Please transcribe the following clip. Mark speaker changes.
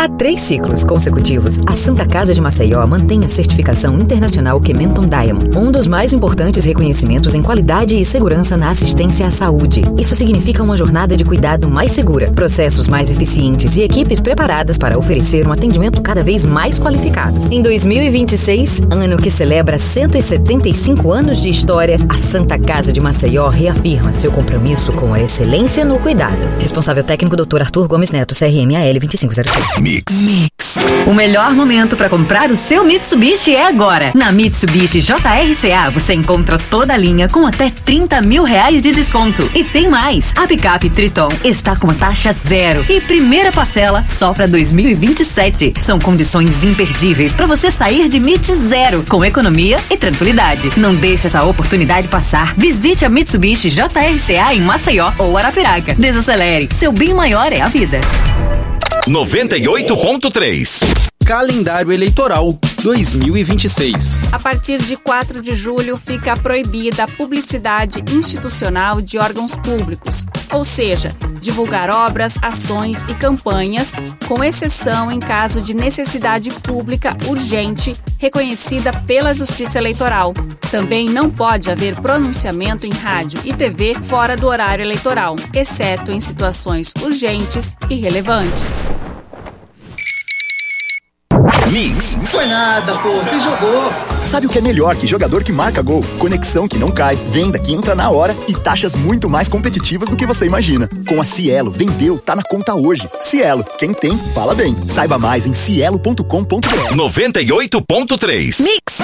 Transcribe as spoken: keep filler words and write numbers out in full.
Speaker 1: Há três ciclos consecutivos, a Santa Casa de Maceió mantém a certificação internacional Kementon Diamond, um dos mais importantes reconhecimentos em qualidade e segurança na assistência à saúde. Isso significa uma jornada de cuidado mais segura, processos mais eficientes e equipes preparadas para oferecer um atendimento cada vez mais qualificado. Em dois mil e vinte e seis, ano que celebra cento e setenta e cinco anos de história, a Santa Casa de Maceió reafirma seu compromisso com a excelência no cuidado. Responsável técnico doutor Arthur Gomes Neto, C R M A L vinte e cinco zero seis.
Speaker 2: Mix.
Speaker 1: Mix. O melhor momento para comprar o seu Mitsubishi é agora. Na Mitsubishi J R C A você encontra toda a linha com até trinta mil reais de desconto. E tem mais. A picape Triton está com taxa zero e primeira parcela só para dois mil e vinte e sete. São condições imperdíveis para você sair de Mit zero com economia e tranquilidade. Não deixe essa oportunidade passar. Visite a Mitsubishi J R C A em Maceió ou Arapiraca. Desacelere. Seu bem maior é a vida.
Speaker 2: noventa e oito ponto três.
Speaker 3: Calendário Eleitoral dois mil e vinte e seis.
Speaker 4: A partir de quatro de julho fica proibida a publicidade institucional de órgãos públicos, ou seja, divulgar obras, ações e campanhas, com exceção em caso de necessidade pública urgente reconhecida pela Justiça Eleitoral. Também não pode haver pronunciamento em rádio e T V fora do horário eleitoral, exceto em situações urgentes e relevantes.
Speaker 2: Mix.
Speaker 5: Foi nada, pô, você jogou.
Speaker 6: Sabe o que é melhor que jogador que marca gol? Conexão que não cai, venda que entra na hora e taxas muito mais competitivas do que você imagina. Com a Cielo, vendeu, tá na conta hoje. Cielo, quem tem, fala bem. Saiba mais em cielo ponto com ponto br.
Speaker 2: noventa e oito ponto três.
Speaker 1: Mix.